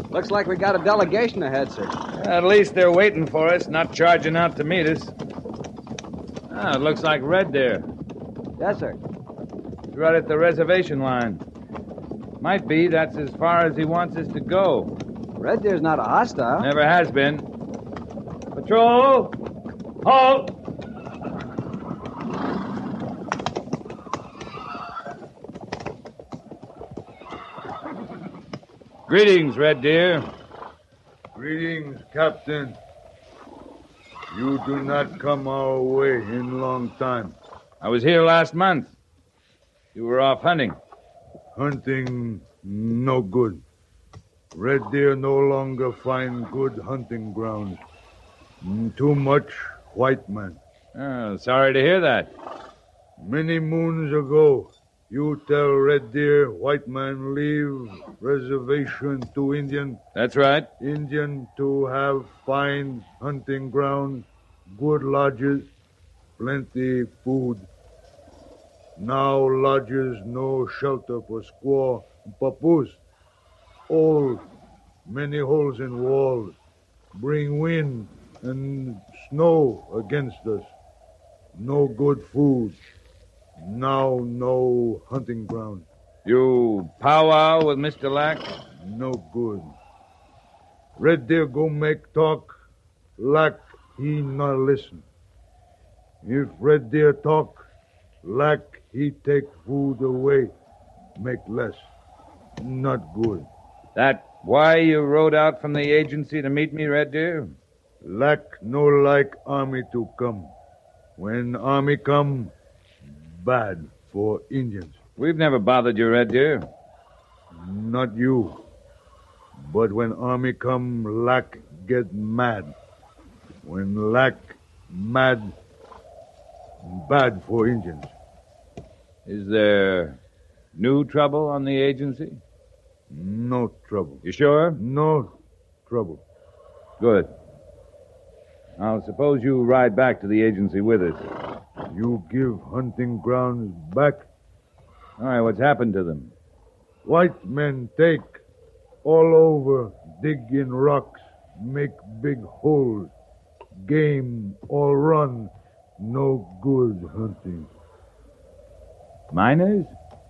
Looks like we got a delegation ahead, sir. At least they're waiting for us, not charging out to meet us. It looks like Red Deer. Yes, sir. He's right at the reservation line. Might be that's as far as he wants us to go. Red Deer's not a hostile. Never has been. Patrol! Halt! Greetings, Red Deer. Greetings, Captain. You do not come our way in long time. I was here last month. You were off hunting. Hunting no good. Red Deer no longer find good hunting grounds. Too much white man. Sorry to hear that. Many moons ago, you tell Red Deer white man leave reservation to Indian. That's right. Indian to have fine hunting ground, good lodges, plenty food. Now lodges no shelter for squaw and papoose. Old, many holes in walls, bring wind and snow against us. No good food. Now no hunting ground. You powwow with Mr. Lack? No good. Red Deer go make talk, Lack he not listen. If Red Deer talk, Lack he take food away, make less. Not good. That why you rode out from the agency to meet me, Red Deer? Lack no like army to come. When army come, bad for Indians. We've never bothered you, Red Deer. Not you. But when army come, Lack get mad. When Lack mad, bad for Indians. Is there new trouble on the agency? No trouble. You sure? No trouble. Good. Now, suppose you ride back to the agency with us. You give hunting grounds back? All right, what's happened to them? White men take all over, dig in rocks, make big holes. Game all run, no good hunting. Miners?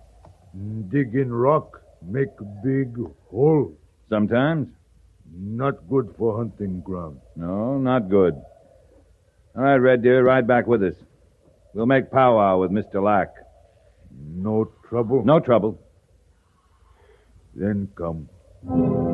Dig in rock, make big hole. Sometimes. Not good for hunting ground. No, not good. All right, Red Deer, ride back with us. We'll make powwow with Mr. Lack. No trouble? No trouble. Then come.